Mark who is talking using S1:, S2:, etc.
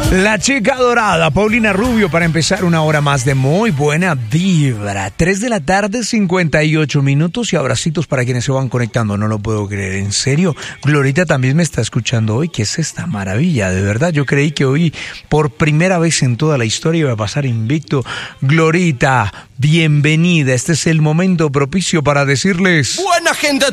S1: La chica dorada, Paulina Rubio, para empezar una hora más de muy buena vibra. 3 de la tarde, 58 minutos y abracitos para quienes se van conectando. No lo puedo creer, en serio. Glorita también me está escuchando hoy. ¿Qué es esta maravilla? De verdad, yo creí que hoy, por primera vez en toda la historia, iba a pasar invicto. Glorita, bienvenida. Este es el momento propicio para decirles...
S2: Buena gente.